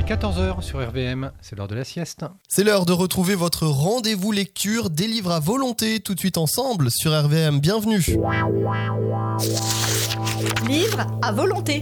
14h sur RVM, c'est l'heure de la sieste. C'est l'heure de retrouver votre rendez-vous lecture des livres à volonté, tout de suite ensemble sur RVM. Bienvenue. Livre à volonté.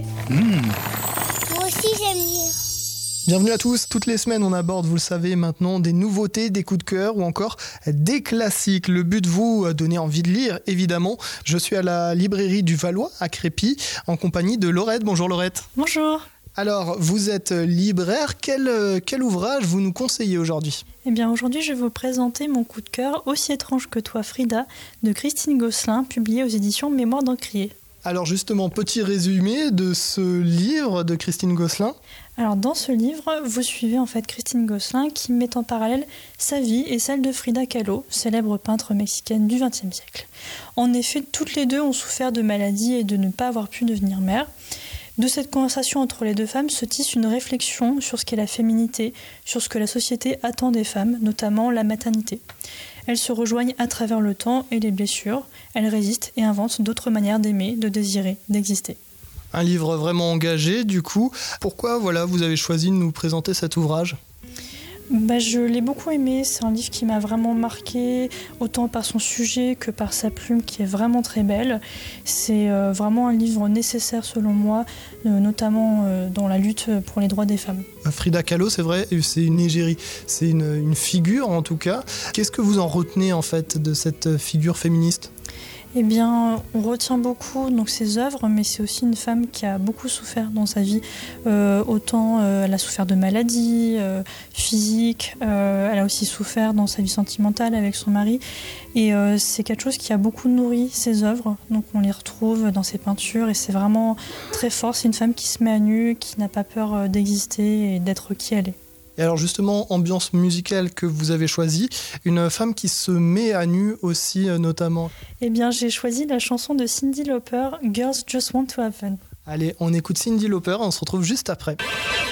Moi aussi j'aime lire. Bienvenue à tous, toutes les semaines on aborde, vous le savez maintenant, des nouveautés, des coups de cœur ou encore des classiques. Le but vous donner envie de lire, évidemment. Je suis à la librairie du Valois, à Crépy, en compagnie de Laurette. Bonjour Laurette. Bonjour. Alors, vous êtes libraire, quel ouvrage vous nous conseillez aujourd'hui ? Eh bien aujourd'hui je vais vous présenter mon coup de cœur « Aussi étrange que toi Frida » de Christine Gosselin, publié aux éditions Mémoires d'Encrier. Alors justement, petit résumé de ce livre de Christine Gosselin. Alors dans ce livre, vous suivez en fait Christine Gosselin qui met en parallèle sa vie et celle de Frida Kahlo, célèbre peintre mexicaine du XXe siècle. En effet, toutes les deux ont souffert de maladies et de ne pas avoir pu devenir mères. De cette conversation entre les deux femmes se tisse une réflexion sur ce qu'est la féminité, sur ce que la société attend des femmes, notamment la maternité. Elles se rejoignent à travers le temps et les blessures, elles résistent et inventent d'autres manières d'aimer, de désirer, d'exister. Un livre vraiment engagé du coup. Pourquoi vous avez choisi de nous présenter cet ouvrage ? Je l'ai beaucoup aimé, c'est un livre qui m'a vraiment marqué, autant par son sujet que par sa plume qui est vraiment très belle. C'est vraiment un livre nécessaire selon moi, notamment dans la lutte pour les droits des femmes. Frida Kahlo, c'est vrai, c'est une égérie, c'est une figure en tout cas. Qu'est-ce que vous en retenez en fait de cette figure féministe ? Eh bien, on retient beaucoup donc, ses œuvres, mais c'est aussi une femme qui a beaucoup souffert dans sa vie. Autant elle a souffert de maladies physiques, elle a aussi souffert dans sa vie sentimentale avec son mari. Et c'est quelque chose qui a beaucoup nourri ses œuvres. Donc on les retrouve dans ses peintures et c'est vraiment très fort. C'est une femme qui se met à nu, qui n'a pas peur d'exister et d'être qui elle est. Et alors justement, ambiance musicale que vous avez choisie, une femme qui se met à nu aussi notamment. Eh bien, j'ai choisi la chanson de Cyndi Lauper, Girls Just Want to Have Fun. Allez, on écoute Cyndi Lauper, on se retrouve juste après.